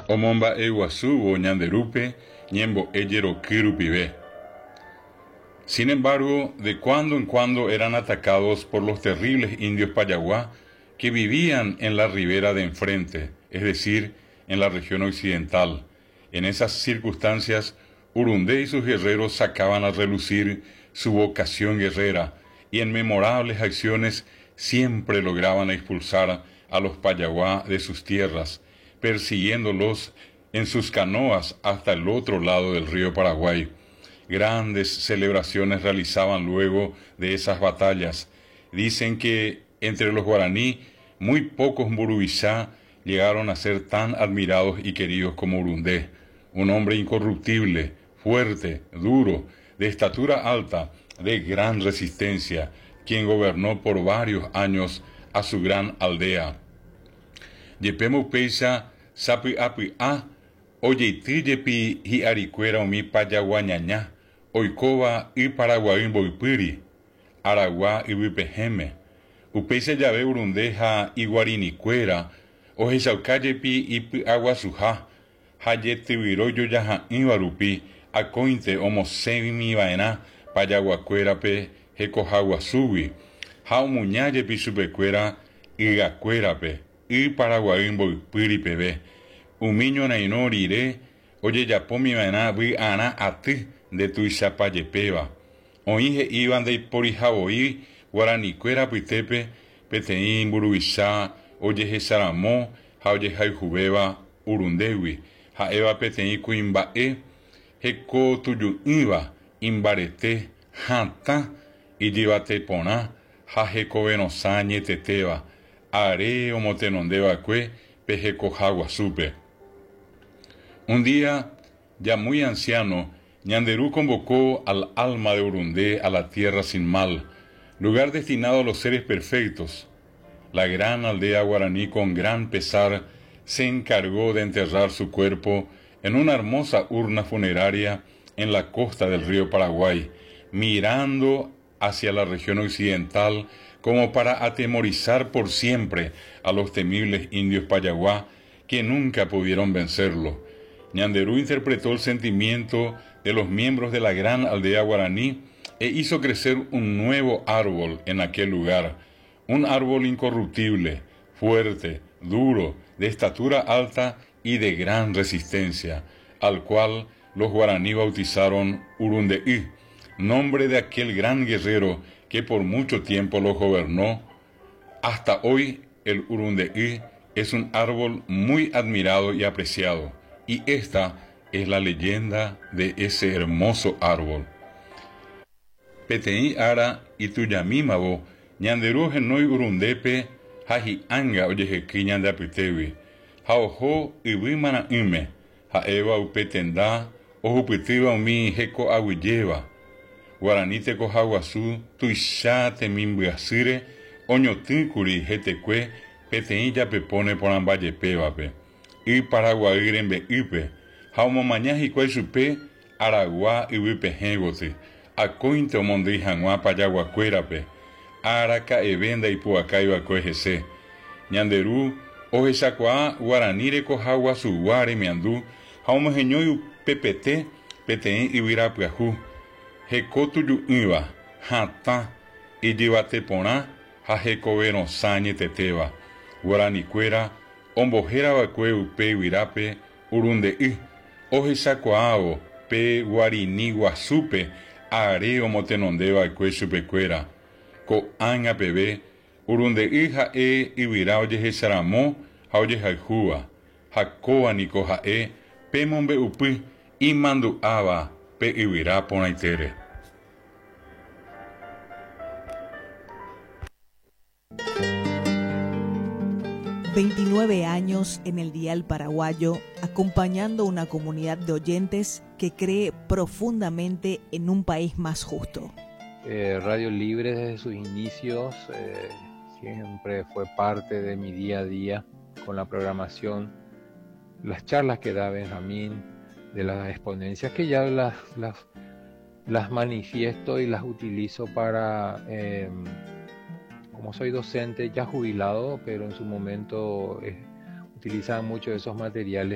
Omomba Eguazú o Ñanderupe, Ñembo Eyero Kirupibe. Sin embargo, de cuando en cuando eran atacados por los terribles indios Payaguá que vivían en la ribera de enfrente, es decir, en la región occidental. En esas circunstancias, Urundé y sus guerreros sacaban a relucir su vocación guerrera y en memorables acciones siempre lograban expulsar a los Payaguá de sus tierras, persiguiéndolos en sus canoas hasta el otro lado del río Paraguay. Grandes celebraciones realizaban luego de esas batallas. Dicen que entre los guaraní muy pocos Mburubishá llegaron a ser tan admirados y queridos como Urundé, un hombre incorruptible, fuerte, duro, de estatura alta, de gran resistencia, quien gobernó por varios años a su gran aldea. Yepemu peisa sapi api a, oyeiti yepi hi aricuera omi payaguañañá, oikova y paraguaín boipiri, aragua y bipejeme, upeisa llave urundeja y guarinicuera, ojechaucayepi y aguasuja, hayetiviroyo yaja ibarupi, acointe homosemi vaena, payaguacuerape, hecojaguasubi, jaumuñayepi supecuera, igacuerape, y paraguaín boipiripe, umiño nainorire, oye yapomi vaena vi ana ati, de tuixapayepeva. Oinje iban de porijaboí, guaranicuera pitepe, peteín burubishá, oye saramó, jaoye jaijubeba, urundewi, jaeva peteín cuimbae, jeko tuyu iba, imbarete, janta, y llevate poná, jajeko venosañe teteva, are omotenondeva cue, pejeko jaguasupe. Un día, ya muy anciano, Ñanderú convocó al alma de Urundé a la tierra sin mal, lugar destinado a los seres perfectos. La gran aldea guaraní con gran pesar se encargó de enterrar su cuerpo en una hermosa urna funeraria en la costa del río Paraguay, mirando hacia la región occidental como para atemorizar por siempre a los temibles indios Payaguá que nunca pudieron vencerlo. Ñanderú interpretó el sentimiento de los miembros de la gran aldea guaraní e hizo crecer un nuevo árbol en aquel lugar, un árbol incorruptible, fuerte, duro, de estatura alta y de gran resistencia, al cual los guaraní bautizaron Urundeí, nombre de aquel gran guerrero que por mucho tiempo los gobernó. Hasta hoy el Urundeí es un árbol muy admirado y apreciado, y esta es la leyenda de ese hermoso árbol. Peteí ara y tuyamimabo, Ñanderú genoi urundepe, haji anga oyejequi ñandeapitewi, jaojo y wimana ime, jaeva upetenda, ojupitiba umi jeko aguilleva, guaranite cojaguazú, tuixá temimbiasire, oñotíncuri jeteque, peteí yapepone por ambayepevape, y paraguairen beipe, jaumomañaji cuaisupe, aragua y wipejengote, acointe omondei janua payaguacuerape, araca evenda y puacaiba coejese. Ñanderú, ojesacuá, guaranire cojaguasuguare miandú, jaumojeñoyu pepete, peteí y virapiajú, jecotu yuiva, jata, y llevateponá, jajecovenosañe teteva, guaranicuera, ombojera vacue upe virape, urundeí, ojesacuao, pe guariniguasupe, are omotenondeva cue supecuera, co anga pebe, urundeí jae y vira oye jesaramó, jaoye jaijúa, jacoa nico jae, pe mombe upi, y manduaba, pe y vira ponaitere. ...29 años en el dial paraguayo, acompañando una comunidad de oyentes que cree profundamente en un país más justo. Radio Libre desde sus inicios siempre fue parte de mi día a día con la programación, las charlas que da Benjamín, de las exponencias que ya las manifiesto y las utilizo para... como soy docente ya jubilado, pero en su momento utilizaba mucho de esos materiales